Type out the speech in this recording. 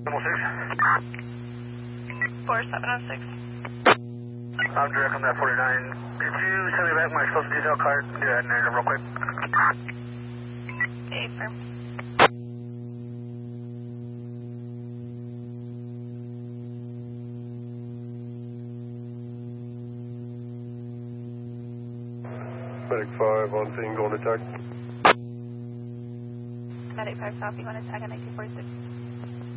4706. I'm direct on that 49. Did you send me back my explosive detail card? Do that narrative real quick. Okay, firm. Medic 5 on scene, going to attack. Medic 5 copy, going to attack at 1946.